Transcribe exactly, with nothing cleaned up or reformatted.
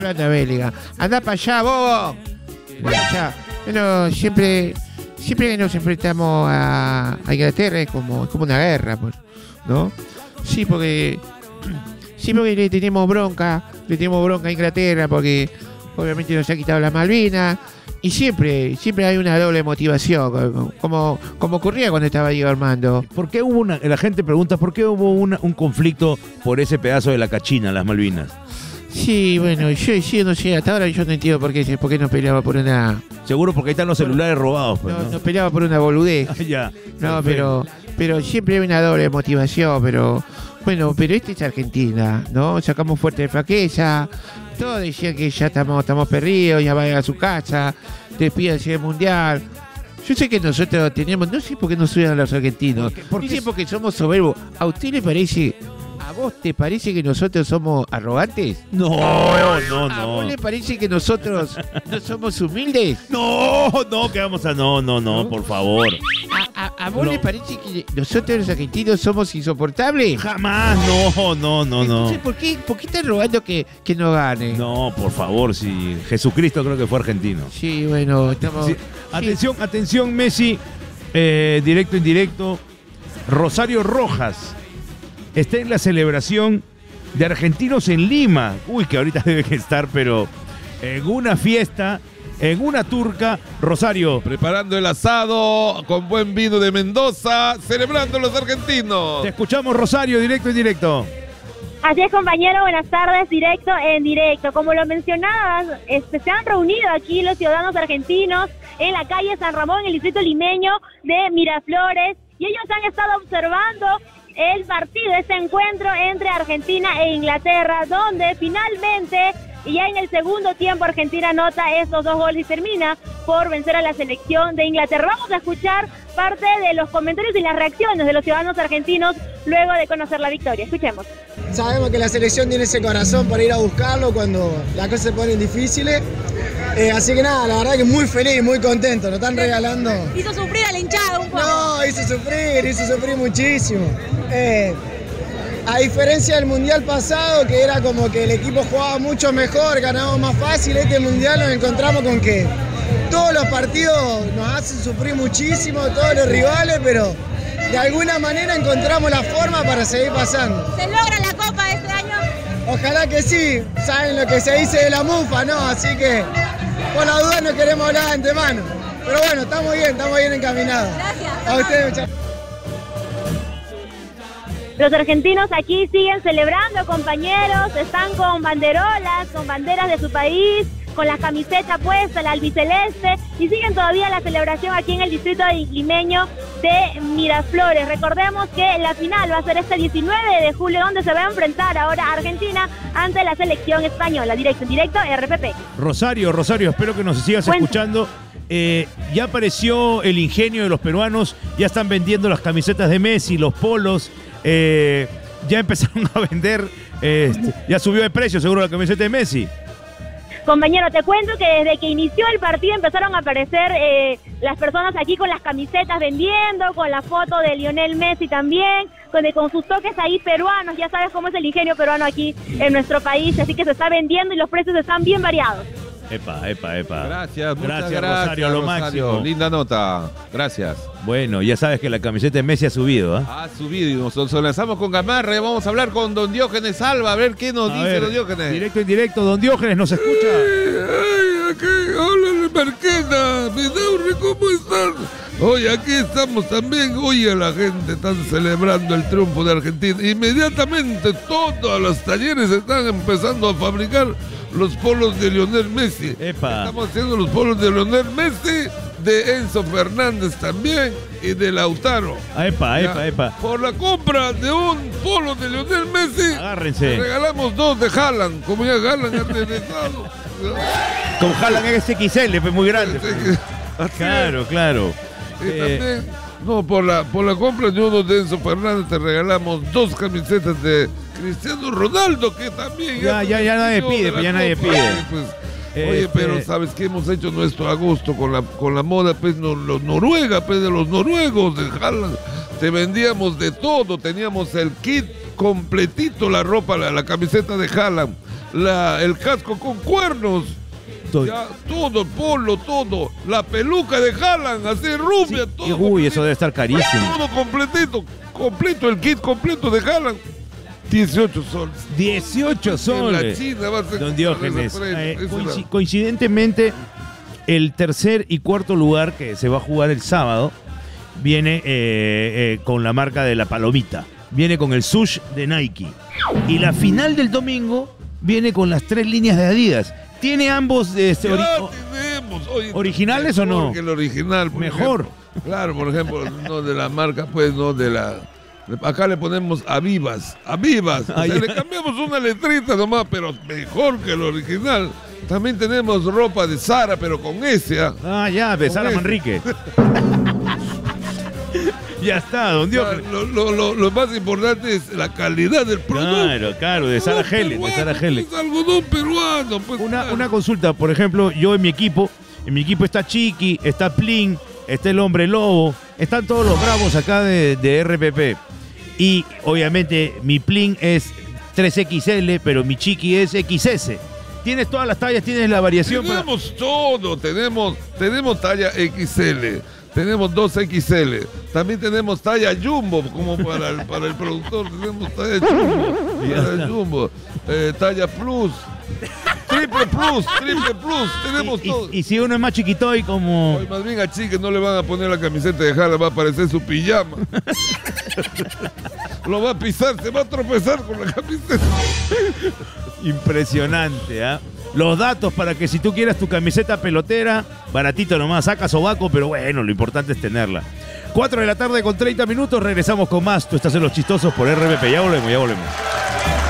plata bélica. Anda para allá, bobo. Allá. Bueno, siempre, siempre que nos enfrentamos a, a Inglaterra es como, es como una guerra, pues, ¿no? Sí, porque, sí, porque le tenemos bronca, le tenemos bronca a Inglaterra porque obviamente nos ha quitado las Malvinas. Y siempre, siempre hay una doble motivación, como, como ocurría cuando estaba Diego Armando. ¿Por qué hubo una, la gente pregunta, ¿por qué hubo una, un conflicto por ese pedazo de la Cachina, las Malvinas? Sí, bueno, yo, yo no sé, hasta ahora yo no entiendo por qué, por qué nos peleaba por una... Seguro porque ahí están los celulares robados. Pues, no, ¿no? Nos peleaba por una boludez. Ya. No, pero, pero siempre hay una doble motivación, pero... Bueno, pero este es Argentina, ¿no? Sacamos fuerte de flaqueza. Todos decían que ya estamos, estamos perdidos, ya vayan a su casa, despídense del mundial. Yo sé que nosotros tenemos, no sé por qué no suenan los argentinos, ¿Por qué? dicen porque somos soberbos. ¿A usted le parece, a vos te parece que nosotros somos arrogantes? No, no, ¿A no. vos le parece que nosotros no somos humildes? No, no, que vamos a... No, no, no, por favor. ¿A, a, a vos No. le parece que nosotros los argentinos somos insoportables? Jamás, no, no, no, no. Entonces, ¿por qué, por qué están rogando que, que no gane? No, por favor, sí. Jesucristo creo que fue argentino. Sí, bueno, estamos... Sí. Atención, atención, Messi, eh, directo, indirecto. Rosario Rojas está en la celebración de argentinos en Lima. Uy, que ahorita debe estar, pero en una fiesta, en una turca. Rosario, Preparando el asado con buen vino de Mendoza, celebrando los argentinos. te escuchamos, Rosario, directo, indirecto. Así es, compañero, buenas tardes, directo en directo. Como lo mencionabas, este, se han reunido aquí los ciudadanos argentinos en la calle San Ramón, en el distrito limeño de Miraflores, y ellos han estado observando el partido, este encuentro entre Argentina e Inglaterra, donde finalmente, y ya en el segundo tiempo, Argentina anota estos dos goles y termina por vencer a la selección de Inglaterra. Vamos a escuchar parte de los comentarios y las reacciones de los ciudadanos argentinos luego de conocer la victoria. Escuchemos. Sabemos que la selección tiene ese corazón para ir a buscarlo cuando las cosas se ponen difíciles. Eh, así que nada, la verdad que muy feliz, muy contento. Nos están regalando... Hizo sufrir a la hinchada un poco. No, hizo sufrir, hizo sufrir muchísimo. Eh, a diferencia del Mundial pasado, que era como que el equipo jugaba mucho mejor, ganábamos más fácil, este Mundial nos encontramos con que todos los partidos nos hacen sufrir muchísimo, todos los rivales, pero de alguna manera encontramos la forma para seguir pasando. ¿Se logra la Copa este año? Ojalá que sí, saben lo que se dice de la mufa, ¿no? Así que por la duda no queremos hablar de antemano. Pero bueno, estamos bien, estamos bien encaminados. Gracias. A ustedes, muchachos. Los argentinos aquí siguen celebrando, compañeros, están con banderolas, con banderas de su país, con la camiseta puesta, la albiceleste, y siguen todavía la celebración aquí en el distrito limeño de Miraflores. Recordemos que la final va a ser este diecinueve de julio, donde se va a enfrentar ahora Argentina ante la selección española. Directo en directo, R P P. Rosario, Rosario, espero que nos sigas Cuenta. escuchando. Eh, ya apareció el ingenio de los peruanos, ya están vendiendo las camisetas de Messi, los polos, eh, ya empezaron a vender, eh, ya subió de precio seguro la camiseta de Messi. Compañero, te cuento que desde que inició el partido empezaron a aparecer eh, las personas aquí con las camisetas vendiendo, con la foto de Lionel Messi también, con, con sus toques ahí peruanos. Ya sabes cómo es el ingenio peruano aquí en nuestro país, así que se está vendiendo y los precios están bien variados. Epa, epa, epa. Gracias, muchas Gracias, gracias, Rosario, lo Rosario. máximo. Linda nota, gracias. Bueno, ya sabes que la camiseta de Messi ha subido, ¿ah? Ha subido y nos lanzamos con Gamarra y vamos a hablar con don Diógenes Alba, a ver qué nos A dice ver, don Diógenes. Directo en directo, don Diógenes, ¿nos escucha? Ay, aquí, hola Marquena, Vidaurre, ¿cómo están? Oye, aquí estamos también, oye, la gente están celebrando el triunfo de Argentina. Inmediatamente todos los talleres están empezando a fabricar los polos de Lionel Messi. Epa. Estamos haciendo los polos de Lionel Messi, de Enzo Fernández también y de Lautaro. Ah, epa, Ya, epa, epa. Por la compra de un polo de Lionel Messi, Agárrense. le regalamos dos de Haaland, como ya Haaland ha regresado. Con Haaland en ese X L, pues muy grande. Así Claro, claro. es. Y Eh, también, no, por la, por la compra de uno de Enzo Fernández te regalamos dos camisetas de Cristiano Ronaldo, que también... Ya, ya, ya nadie pide, de pues ya la nadie Copa, pide. sí, pues. Oye, Este- pero ¿sabes qué? Hemos hecho nuestro agosto con la, con la moda, pues, no, los Noruega, pues, de los noruegos, de Haaland. Te vendíamos de todo, teníamos el kit completito, la ropa, la, la camiseta de Haaland. la, el casco con cuernos. Todo. Ya, todo, el polo, todo. La peluca de Haaland, así rubia, Sí. todo. Uy, completito. eso debe estar carísimo. Todo completito, completo, el kit completo de Haaland. dieciocho soles. dieciocho En la soles. China va a ser Don Diógenes. ese precio, Eh, ese coinci- era. coincidentemente, el tercer y cuarto lugar que se va a jugar el sábado viene eh, eh, con la marca de la palomita. Viene con el Sush de Nike. Y la final del domingo viene con las tres líneas de Adidas. ¿Tiene ambos este, ori- Ya o- tenemos. Oye, ¿originales o mejor no? que el original. por Mejor. ejemplo. Claro, por ejemplo, no de la marca, pues, no de la... Acá le ponemos Avivas, Avivas. O Ah, sea, ya. le cambiamos una letrita nomás, pero mejor que el original. También tenemos ropa de Zara, pero con S. ¿ah? Ah, ya, de Con Sara ese. Manrique. Ya está, don Diógenes. Lo, lo- lo- lo más importante es la calidad del producto. Claro, claro, de Sara Algodón Helen, de Sara peruano, Helen. pues, algodón peruano, pues. Una, claro. una consulta, por ejemplo, yo en mi equipo, en mi equipo está Chiqui, está Plin, está el Hombre Lobo, están todos los bravos acá de, de R P P. Y obviamente mi Plin es tres equis ele, pero mi Chiqui es equis ese. Tienes todas las tallas, tienes la variación. para- Tenemos todo, tenemos, tenemos talla equis ele, tenemos dos equis ele, también tenemos talla jumbo, como para el, para el productor, tenemos talla jumbo, talla jumbo, eh, talla plus, triple plus, triple plus, tenemos y, todo. y- y si uno es más chiquito y como... Hoy más bien a Chique no le van a poner la camiseta de Jala, va a aparecer su pijama. Lo va a pisar, se va a tropezar con la camiseta. Impresionante, ¿ah? Los datos para que si tú quieras tu camiseta pelotera, baratito nomás, saca sobaco, pero bueno, lo importante es tenerla. cuatro de la tarde con treinta minutos, regresamos con más. Tú estás en Los Chistosos por R P P, ya volvemos, ya volvemos.